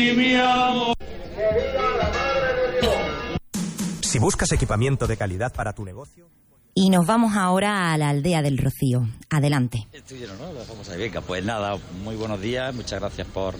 Si buscas equipamiento de calidad para tu negocio... Y nos vamos ahora a la aldea del Rocío. Adelante. Estoy lleno, ¿no? Vamos a ver, pues nada, muy buenos días, muchas gracias por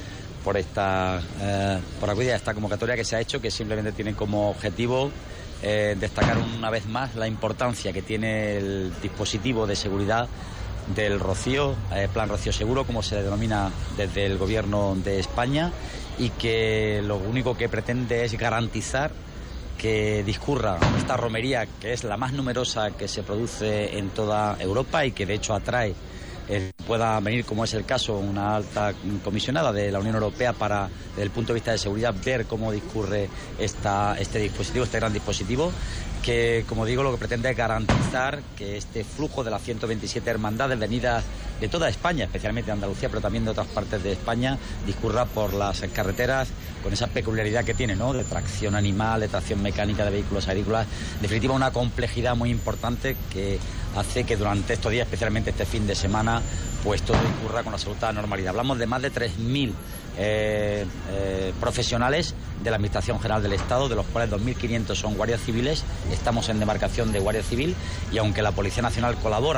acudir a esta convocatoria que se ha hecho, que simplemente tiene como objetivo destacar una vez más la importancia que tiene el dispositivo de seguridad del Rocío, Plan Rocío Seguro, como se denomina desde el Gobierno de España, y que lo único que pretende es garantizar que discurra esta romería, que es la más numerosa que se produce en toda Europa y que de hecho atrae pueda venir, como es el caso, una alta comisionada de la Unión Europea para, desde el punto de vista de seguridad, ver cómo discurre este gran dispositivo, que, como digo, lo que pretende es garantizar que este flujo de las 127 hermandades venidas de toda España, especialmente de Andalucía, pero también de otras partes de España, discurra por las carreteras con esa peculiaridad que tiene, ¿no?, de tracción animal, de tracción mecánica de vehículos agrícolas. En definitiva, una complejidad muy importante que hace que durante estos días, especialmente este fin de semana, pues todo discurra con absoluta normalidad. Hablamos de más de 3.000 profesionales de la Administración General del Estado, de los cuales 2.500 son guardias civiles. Estamos en demarcación de Guardia Civil, y aunque la Policía Nacional colabora,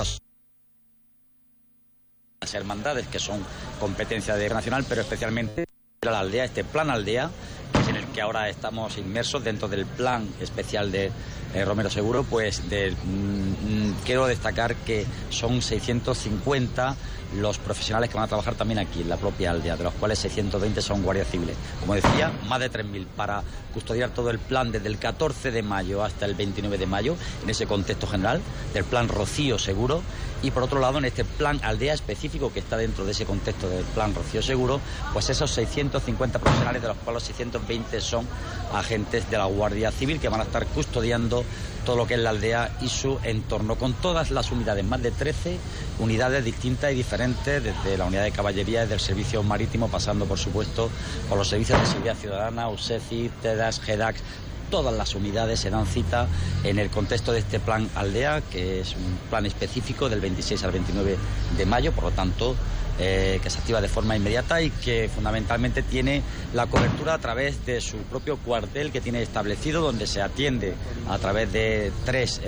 las hermandades que son competencia de nacional, pero especialmente la aldea, este plan aldea, que es en el que ahora estamos inmersos dentro del plan especial de Romero Seguro, pues quiero destacar que son 650 los profesionales que van a trabajar también aquí en la propia aldea, de los cuales 620 son guardias civiles. Como decía, más de 3.000 para custodiar todo el plan desde el 14 de mayo hasta el 29 de mayo, en ese contexto general del plan Rocío Seguro. Y por otro lado, en este plan aldea específico que está dentro de ese contexto del plan Rocío Seguro, pues esos 650 profesionales, de los cuales 620 son agentes de la Guardia Civil, que van a estar custodiando todo lo que es la aldea y su entorno, con todas las unidades, más de 13 unidades distintas y diferentes, desde la unidad de caballería, desde el servicio marítimo, pasando por supuesto por los servicios de seguridad ciudadana, USECI, TEDAS, GEDAX. Todas las unidades se dan cita en el contexto de este plan aldea, que es un plan específico del 26 al 29 de mayo, por lo tanto, que se activa de forma inmediata y que fundamentalmente tiene la cobertura a través de su propio cuartel que tiene establecido, donde se atiende a través de tres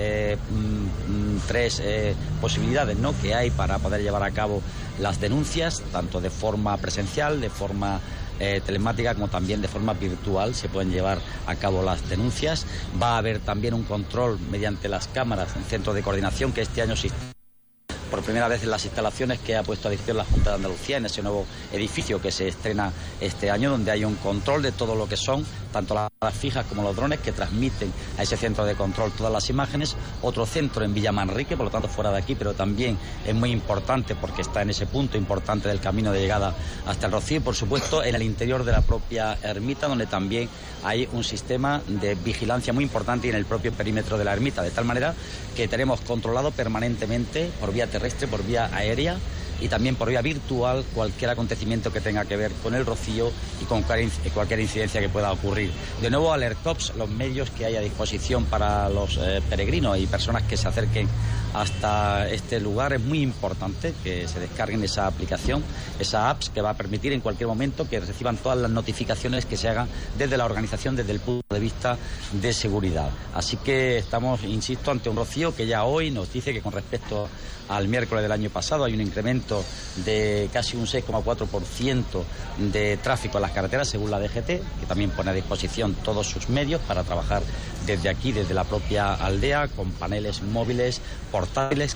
posibilidades, ¿no?, que hay para poder llevar a cabo las denuncias, tanto de forma presencial, de forma telemática, como también de forma virtual se pueden llevar a cabo las denuncias. Va a haber también un control mediante las cámaras en centro de coordinación, que este año se por primera vez en las instalaciones que ha puesto a disposición la Junta de Andalucía, en ese nuevo edificio que se estrena este año, donde hay un control de todo lo que son tanto las fijas como los drones, que transmiten a ese centro de control todas las imágenes. Otro centro en Villamanrique, por lo tanto fuera de aquí, pero también es muy importante porque está en ese punto importante del camino de llegada hasta el Rocío, y por supuesto en el interior de la propia ermita, donde también hay un sistema de vigilancia muy importante, y en el propio perímetro de la ermita, de tal manera que tenemos controlado permanentemente por vía terrestre, por vía aérea y también por vía virtual cualquier acontecimiento que tenga que ver con el Rocío y con cualquier incidencia que pueda ocurrir. De nuevo, Alertops, los medios que hay a disposición para los peregrinos y personas que se acerquen hasta este lugar. Es muy importante que se descarguen esa aplicación, esa apps, que va a permitir en cualquier momento que reciban todas las notificaciones que se hagan desde la organización, desde el punto de vista de seguridad. Así que estamos, insisto, ante un Rocío que ya hoy nos dice que con respecto al miércoles del año pasado hay un incremento de casi un 6,4% de tráfico en las carreteras, según la DGT, que también pone a disposición todos sus medios para trabajar desde aquí, desde la propia aldea, con paneles móviles, portátiles,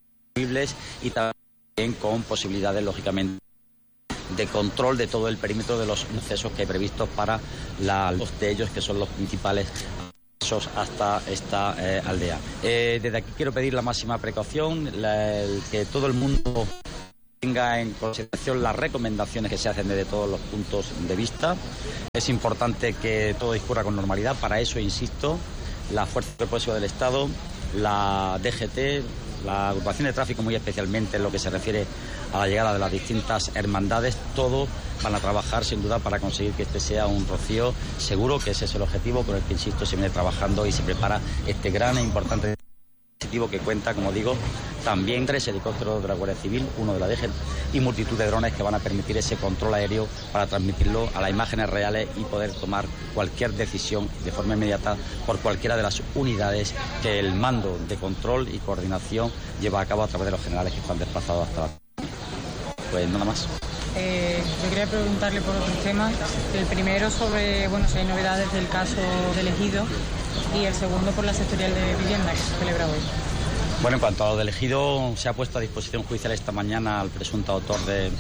y también con posibilidades, lógicamente, de control de todo el perímetro de los accesos que hay previstos para los de ellos, que son los principales hasta esta aldea. Desde aquí quiero pedir la máxima precaución, que todo el mundo tenga en consideración las recomendaciones que se hacen desde todos los puntos de vista. Es importante que todo discurra con normalidad. Para eso, insisto, la Fuerza de Policía del Estado, la DGT, la agrupación de tráfico, muy especialmente en lo que se refiere a la llegada de las distintas hermandades, todos van a trabajar sin duda para conseguir que este sea un Rocío seguro, que ese es el objetivo con el que, insisto, se viene trabajando y se prepara este gran e importante dispositivo que cuenta, como digo, También 3 helicópteros de la Guardia Civil, 1 de la DG y multitud de drones que van a permitir ese control aéreo para transmitirlo a las imágenes reales y poder tomar cualquier decisión de forma inmediata por cualquiera de las unidades que el mando de control y coordinación lleva a cabo a través de los generales que están desplazados hasta la... Pues nada más. Yo quería preguntarle por otros temas. El primero sobre, si hay novedades del caso del Ejido, y el segundo por la sectorial de vivienda que se celebra hoy. Bueno, en cuanto a lo del Ejido, se ha puesto a disposición judicial esta mañana al presunto autor de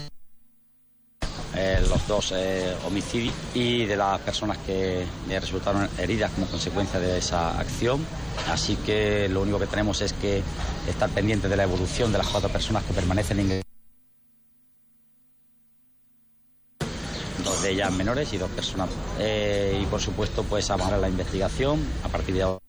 los 2 homicidios y de las personas que resultaron heridas como consecuencia de esa acción. Así que lo único que tenemos es que estar pendientes de la evolución de las 4 personas que permanecen ingresadas. 2 de ellas menores y 2 personas. Y por supuesto, pues avanzar la investigación a partir de ahora.